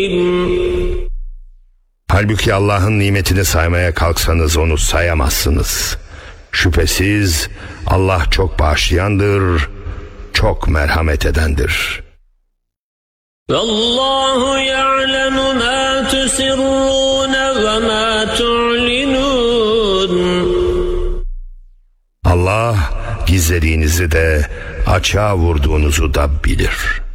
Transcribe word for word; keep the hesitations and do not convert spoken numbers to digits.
Halbuki Allah'ın nimetini saymaya kalksanız onu sayamazsınız. Şüphesiz Allah çok bağışlayandır, çok merhamet edendir. Vallahu ya'lemu ma tusirrun ve ma tu'linun. Allah gizlediğinizi de açığa vurduğunuzu da bilir.